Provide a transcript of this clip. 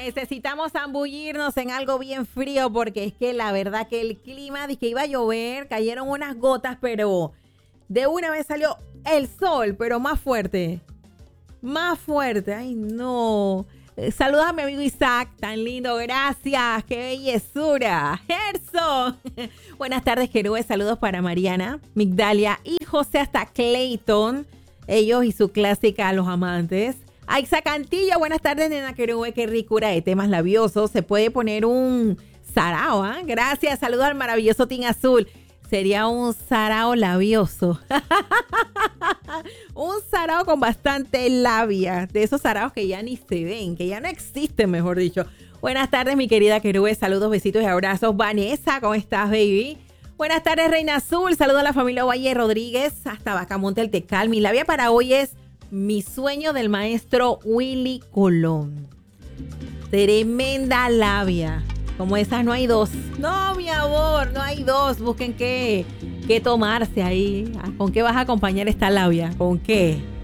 necesitamos zambullirnos en algo bien frío porque es que la verdad que el clima de que iba a llover, cayeron unas gotas, pero de una vez salió el sol, pero más fuerte. Más fuerte. Ay, no. Saluda a mi amigo Isaac, tan lindo, gracias, qué bellezura. Gerson. Buenas tardes, Querube, saludos para Mariana, Migdalia y José hasta Clayton. Ellos y su clásica Los Amantes. Aixa Cantillo, buenas tardes, nena Querube, qué ricura de temas labiosos. Se puede poner un sarao, ¿eh? Gracias, saludos al maravilloso Team Azul. Sería un sarao labioso. Un sarao con bastante labia. De esos saraos que ya ni se ven, que ya no existen, mejor dicho. Buenas tardes, mi querida Querube. Saludos, besitos y abrazos. Vanessa, ¿cómo estás, baby? Buenas tardes, Reina Azul. Saludos a la familia Valle Rodríguez hasta Bacamonte, el Tecal. Mi labia para hoy es Mi sueño del maestro Willy Colón. Tremenda labia. Como esas no hay dos. No, mi amor, no hay dos. Busquen qué tomarse ahí. ¿Con qué vas a acompañar esta labia? ¿Con qué?